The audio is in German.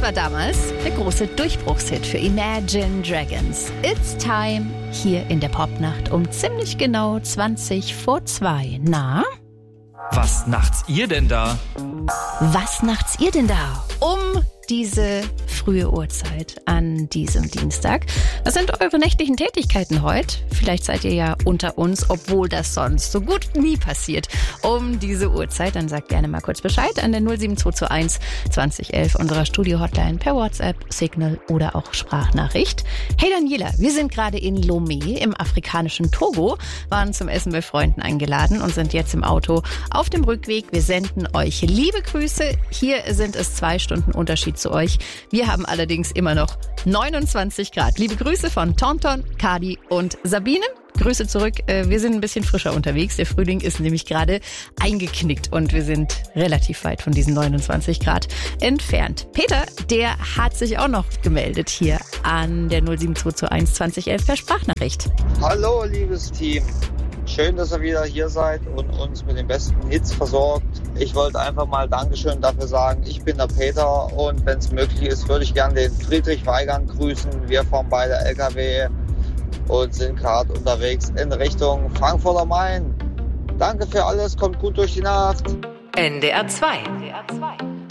war damals der große Durchbruchshit für Imagine Dragons. It's Time, hier in der Popnacht um ziemlich genau 20 vor 2. Na? Was nachts ihr denn da? Was nachts ihr denn da? Um diese frühe Uhrzeit an diesem Dienstag. Was sind eure nächtlichen Tätigkeiten heute? Vielleicht seid ihr ja unter uns, obwohl das sonst so gut nie passiert. Um diese Uhrzeit, dann sagt gerne mal kurz Bescheid an der 07221 2011 unserer Studio-Hotline per WhatsApp, Signal oder auch Sprachnachricht. Hey Daniela, wir sind gerade in Lomé im afrikanischen Togo, waren zum Essen bei Freunden eingeladen und sind jetzt im Auto auf dem Rückweg. Wir senden euch liebe Grüße. Hier sind es 2 Stunden Unterschied zu euch. Wir haben allerdings immer noch 29 Grad. Liebe Grüße von Tonton, Kadi und Sabine. Grüße zurück. Wir sind ein bisschen frischer unterwegs. Der Frühling ist nämlich gerade eingeknickt und wir sind relativ weit von diesen 29 Grad entfernt. Peter, der hat sich auch noch gemeldet hier an der 07221 2011 per Sprachnachricht. Hallo, liebes Team. Schön, dass ihr wieder hier seid und uns mit den besten Hits versorgt. Ich wollte einfach mal Dankeschön dafür sagen. Ich bin der Peter und wenn es möglich ist, würde ich gerne den Friedrich Weigand grüßen. Wir fahren beide LKW und sind gerade unterwegs in Richtung Frankfurt am Main. Danke für alles, kommt gut durch die Nacht. NDR 2.